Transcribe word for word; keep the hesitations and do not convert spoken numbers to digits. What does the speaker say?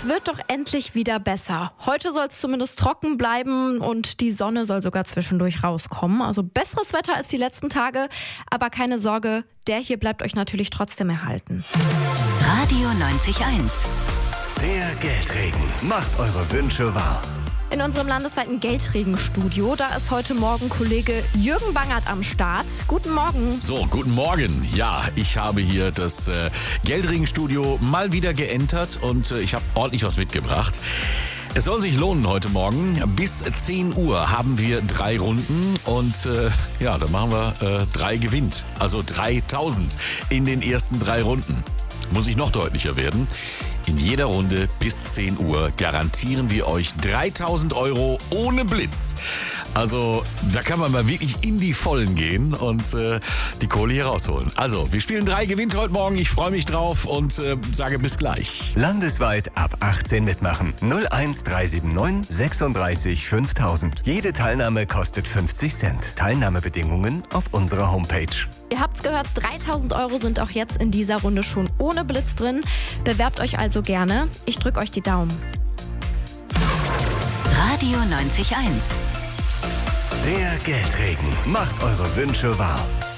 wird doch endlich wieder besser. Heute soll es zumindest trocken bleiben und die Sonne soll sogar zwischendurch rauskommen. Also besseres Wetter als die letzten Tage, aber keine Sorge, der hier bleibt euch natürlich trotzdem erhalten. Radio neunzig Komma eins. Der Geldregen macht eure Wünsche wahr. In unserem landesweiten Geldregenstudio, da ist heute Morgen Kollege Jürgen Bangert am Start. Guten Morgen. So, guten Morgen. Ja, ich habe hier das äh, Geldregenstudio mal wieder geentert und äh, ich habe ordentlich was mitgebracht. Es soll sich lohnen heute Morgen. Bis zehn Uhr haben wir drei Runden und äh, ja, dann machen wir äh, drei gewinnt. Also dreitausend in den ersten drei Runden. Muss ich noch deutlicher werden. In jeder Runde bis zehn Uhr garantieren wir euch dreitausend Euro ohne Blitz. Also da kann man mal wirklich in die Vollen gehen und äh, die Kohle hier rausholen. Also wir spielen drei gewinnt heute Morgen. Ich freue mich drauf und äh, sage bis gleich. Landesweit ab achtzehn mitmachen. null eins drei sieben neun sechsunddreißig fünftausend. Jede Teilnahme kostet fünfzig Cent. Teilnahmebedingungen auf unserer Homepage. Ihr habt's gehört, dreitausend Euro sind auch jetzt in dieser Runde schon ohne Blitz drin. Bewerbt euch also gerne. Ich drück euch die Daumen. Radio neunzig Komma eins. Der Geldregen macht eure Wünsche wahr.